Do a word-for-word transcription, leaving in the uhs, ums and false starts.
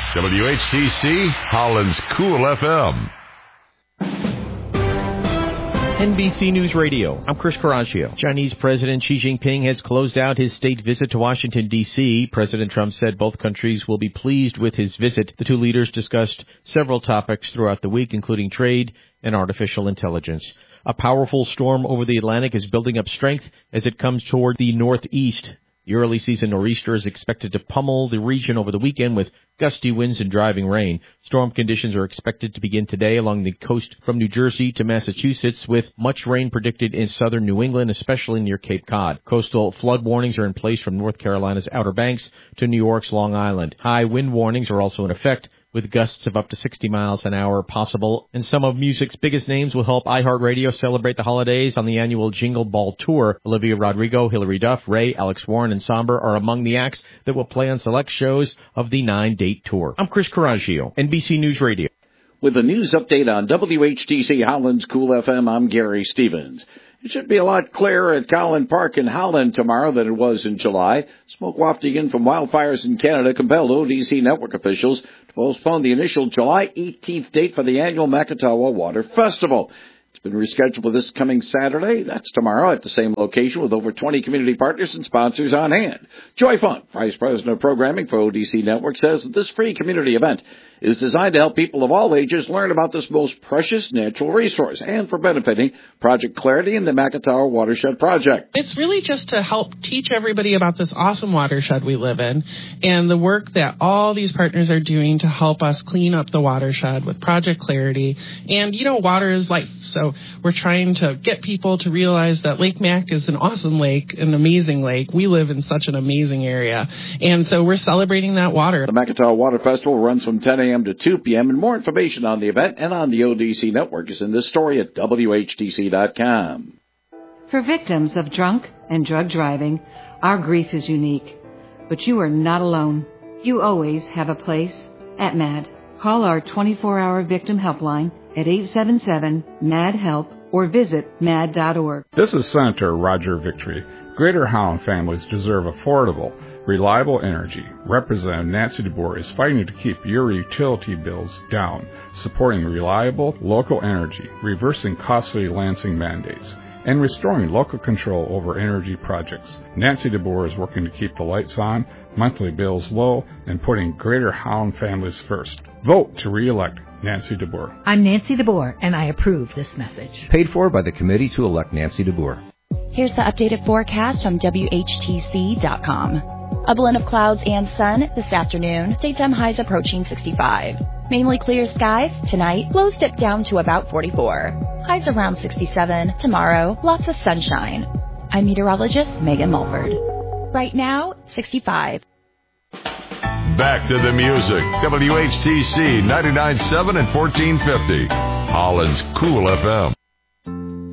W H T C, Holland's Cool F M. N B C News Radio, I'm Chris Caraccio. Chinese President Xi Jinping has closed out his state visit to Washington, D C President Trump said both countries will be pleased with his visit. The two leaders discussed several topics throughout the week, including trade and artificial intelligence. A powerful storm over the Atlantic is building up strength as it comes toward the northeast. The early season nor'easter is expected to pummel the region over the weekend with gusty winds and driving rain. Storm conditions are expected to begin today along the coast from New Jersey to Massachusetts, with much rain predicted in southern New England, especially near Cape Cod. Coastal flood warnings are in place from North Carolina's Outer Banks to New York's Long Island. High wind warnings are also in effect, with gusts of up to sixty miles an hour possible. And some of music's biggest names will help iHeartRadio celebrate the holidays on the annual Jingle Ball Tour. Olivia Rodrigo, Hilary Duff, Ray, Alex Warren, and Somber are among the acts that will play on select shows of the nine-date tour. I'm Chris Caraccio, N B C News Radio. With a news update on W H T C Holland's Cool F M, I'm Gary Stevens. It should be a lot clearer at Collin Park in Holland tomorrow than it was in July. Smoke wafting in from wildfires in Canada compelled O D C network officials to postpone the initial July eighteenth date for the annual Macatawa Water Festival. It's been rescheduled for this coming Saturday. That's tomorrow at the same location with over twenty community partners and sponsors on hand. Joy Funk, Vice President of Programming for O D C Network, says that this free community event is designed to help people of all ages learn about this most precious natural resource and for benefiting Project Clarity and the Macatawa Watershed Project. It's really just to help teach everybody about this awesome watershed we live in and the work that all these partners are doing to help us clean up the watershed with Project Clarity. And, you know, water is life. So we're trying to get people to realize that Lake Mac is an awesome lake, an amazing lake. We live in such an amazing area. And so we're celebrating that water. The Macatawa Water Festival runs from ten a.m. to two p.m. and more information on the event and on the O D C network is in this story at W H T C dot com. For victims of drunk and drug driving, our grief is unique. But you are not alone. You always have a place at M A D. Call our twenty-four hour victim helpline at eight seven seven, M A D, HELP or visit M A D dot org. This is Senator Roger Victory. Greater Holland families deserve affordable, reliable energy. Representative Nancy DeBoer is fighting to keep your utility bills down, supporting reliable local energy, reversing costly Lansing mandates, and restoring local control over energy projects. Nancy DeBoer is working to keep the lights on, monthly bills low, and putting Greater Holland families first. Vote to re-elect Nancy DeBoer. I'm Nancy DeBoer, and I approve this message. Paid for by the committee to elect Nancy DeBoer. Here's the updated forecast from W H T C dot com. A blend of clouds and sun this afternoon. Daytime highs approaching sixty-five. Mainly clear skies tonight. Lows dip down to about forty-four. Highs around sixty-seven. Tomorrow, lots of sunshine. I'm meteorologist Megan Mulford. Right now, sixty-five. Back to the music. W H T C ninety-nine point seven and fourteen fifty. Holland's Cool F M.